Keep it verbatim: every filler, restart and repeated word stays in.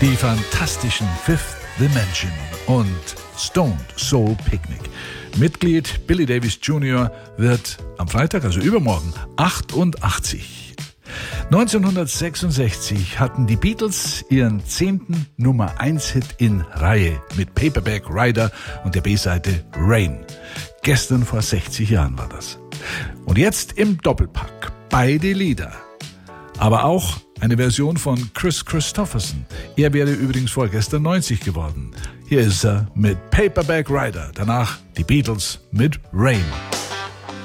Die fantastischen Fifth Dimension und Stoned Soul Picnic. Mitglied Billy Davies Junior wird am Freitag, also übermorgen, achtundachtzig. neunzehnhundertsechsundsechzig hatten die Beatles ihren zehnten Nummer eins Hit in Reihe mit Paperback Writer und der B-Seite Rain. Gestern vor sechzig Jahren war das. Und jetzt im Doppelpack beide Lieder. Aber auch eine Version von Chris Christopherson. Er wäre übrigens vorgestern neunzig geworden. Hier ist er mit Paperback Writer. Danach die Beatles mit Rain.